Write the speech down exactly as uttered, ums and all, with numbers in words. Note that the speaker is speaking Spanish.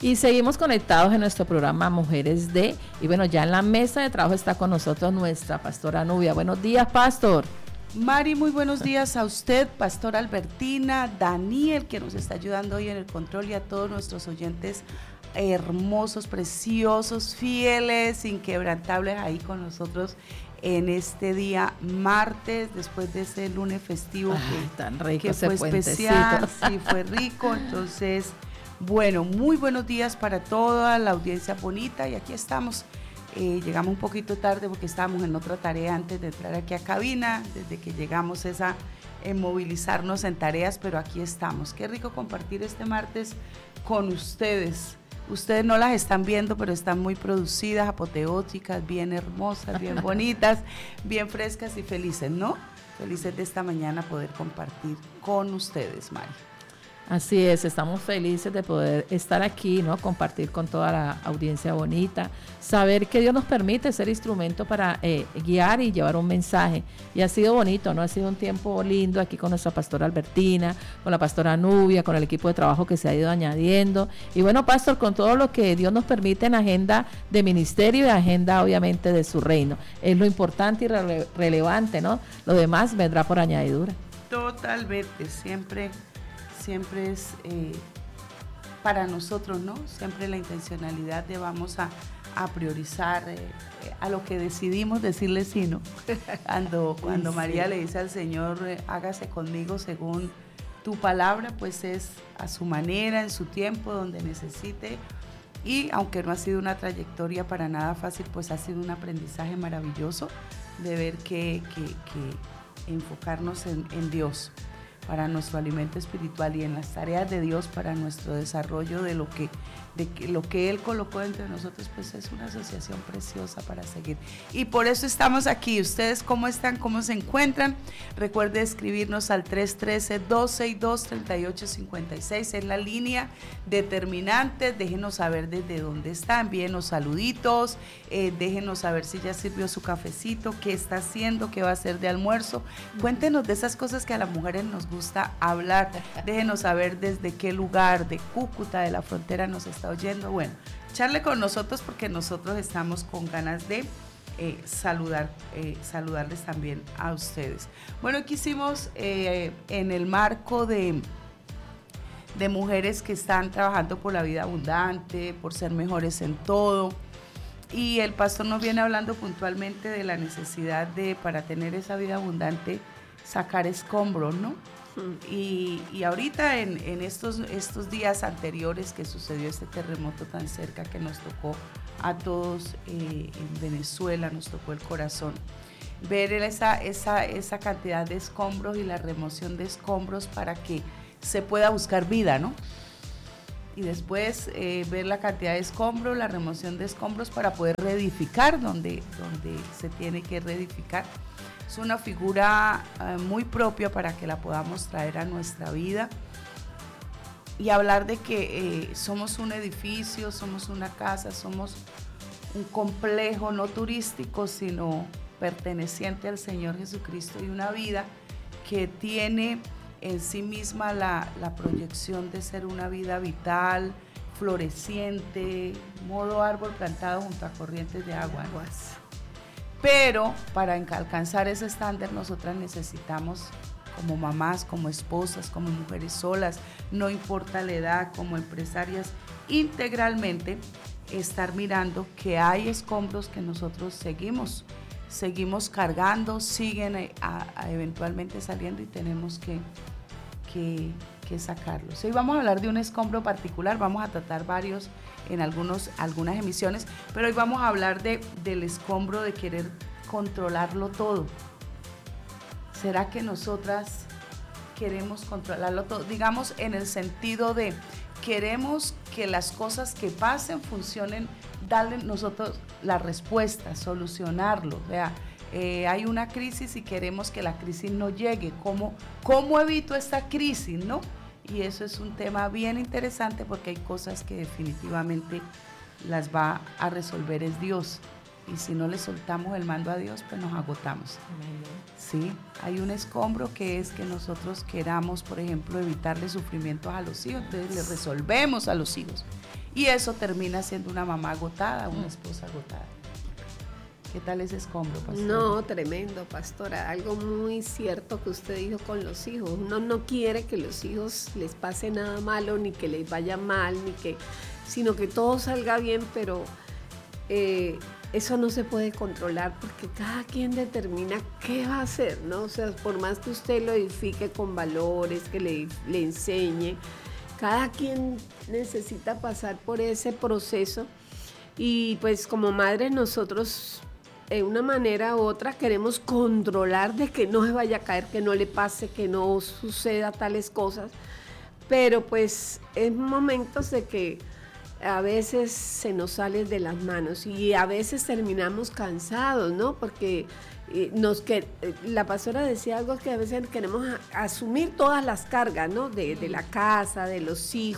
Y seguimos conectados en nuestro programa Mujeres de, y bueno, ya en la mesa de trabajo está con nosotros nuestra pastora Nubia. Buenos días, pastor. Mari, muy buenos días a usted, pastora Albertina, Daniel, que nos está ayudando hoy en el control, y a todos nuestros oyentes hermosos, preciosos, fieles, inquebrantables ahí con nosotros en este día martes, después de ese lunes festivo. Ay, que, tan rico que ese fue especial, puentecito. sí, fue rico. Entonces, bueno, muy buenos días para toda la audiencia bonita, y aquí estamos. Eh, llegamos un poquito tarde porque estábamos en otra tarea antes de entrar aquí a cabina, desde que llegamos esa en movilizarnos en tareas, pero aquí estamos. Qué rico compartir este martes con ustedes. Ustedes no las están viendo, pero están muy producidas, apoteóticas, bien hermosas, bien bonitas, bien frescas y felices, ¿no? Felices de esta mañana poder compartir con ustedes, Mari. Así es, estamos felices de poder estar aquí, ¿no? Compartir con toda la audiencia bonita, saber que Dios nos permite ser instrumento para eh, guiar y llevar un mensaje. Y ha sido bonito, ¿no? Ha sido un tiempo lindo aquí con nuestra pastora Albertina, con la pastora Nubia, con el equipo de trabajo que se ha ido añadiendo. Y bueno, pastor, con todo lo que Dios nos permite en agenda de ministerio y agenda, obviamente, de su reino. Es lo importante y rele- relevante, ¿no? Lo demás vendrá por añadidura. Totalmente, siempre... siempre es eh, para nosotros, ¿no? Siempre la intencionalidad de vamos a, a priorizar eh, a lo que decidimos decirle sí, ¿no? Cuando, cuando sí. María le dice al Señor, eh, hágase conmigo según tu palabra, pues es a su manera, en su tiempo, donde necesite. Y aunque no ha sido una trayectoria para nada fácil, pues ha sido un aprendizaje maravilloso de ver que, que, que enfocarnos en, en Dios para nuestro alimento espiritual y en las tareas de Dios para nuestro desarrollo de lo que, de que, lo que Él colocó entre nosotros, pues es una asociación preciosa para seguir. Y por eso estamos aquí. ¿Ustedes cómo están? ¿Cómo se encuentran? Recuerde escribirnos al tres uno tres, dos seis dos, tres ocho cinco seis, es la línea determinante. Déjenos saber desde dónde está, envíenos saluditos, eh, déjenos saber si ya sirvió su cafecito, qué está haciendo, qué va a hacer de almuerzo. Cuéntenos de esas cosas que a las mujeres nos gusta hablar. Déjenos saber desde qué lugar de Cúcuta, de la frontera, nos está oyendo. Bueno, charle con nosotros porque nosotros estamos con ganas de eh, saludar, eh, saludarles también a ustedes. Bueno, quisimos eh, en el marco de, de mujeres que están trabajando por la vida abundante, por ser mejores en todo, y el pastor nos viene hablando puntualmente de la necesidad de, para tener esa vida abundante, sacar escombros, ¿no? Y, y ahorita en, en estos, estos días anteriores que sucedió este terremoto tan cerca que nos tocó a todos eh, en Venezuela, nos tocó el corazón, ver esa, esa, esa cantidad de escombros y la remoción de escombros para que se pueda buscar vida, ¿no? Y después eh, ver la cantidad de escombros, la remoción de escombros para poder reedificar donde, donde se tiene que reedificar. Es una figura eh, muy propia para que la podamos traer a nuestra vida y hablar de que eh, somos un edificio, somos una casa, somos un complejo no turístico, sino perteneciente al Señor Jesucristo, y una vida que tiene en sí misma la, la proyección de ser una vida vital, floreciente, modo árbol plantado junto a corrientes de agua. Pero para alcanzar ese estándar nosotras necesitamos, como mamás, como esposas, como mujeres solas, no importa la edad, como empresarias, integralmente estar mirando que hay escombros que nosotros seguimos, seguimos cargando, siguen a, a eventualmente saliendo y tenemos que, que, que sacarlos. Hoy vamos a hablar de un escombro particular, vamos a tratar varios en algunos, algunas emisiones, pero hoy vamos a hablar de, del escombro de querer controlarlo todo. ¿Será que nosotras queremos controlarlo todo? Digamos, en el sentido de queremos que las cosas que pasen funcionen, darle nosotros la respuesta, solucionarlo. O sea, eh, hay una crisis y queremos que la crisis no llegue. ¿Cómo, cómo evito esta crisis, no? Y eso es un tema bien interesante porque hay cosas que definitivamente las va a resolver es Dios. Y si no le soltamos el mando a Dios, pues nos agotamos. Sí, hay un escombro que es que nosotros queramos, por ejemplo, evitarle sufrimientos a los hijos, entonces le resolvemos a los hijos. y eso termina siendo una mamá agotada, una esposa agotada. ¿Qué tal ese escombro, pastora? No, tremendo, pastora. Algo muy cierto que usted dijo con los hijos. Uno no quiere que los hijos les pase nada malo, ni que les vaya mal, ni que, sino que todo salga bien, pero eh, eso no se puede controlar porque cada quien determina qué va a hacer, ¿no? O sea, por más que usted lo edifique con valores, que le, le enseñe, cada quien necesita pasar por ese proceso y pues como madres nosotros de una manera u otra queremos controlar de que no se vaya a caer, que no le pase, que no suceda tales cosas, pero pues es momentos de que a veces se nos salen de las manos y a veces terminamos cansados, ¿no? Porque nos que la pastora decía algo que a veces queremos a, asumir todas las cargas, ¿no? De, de la casa, de los hijos.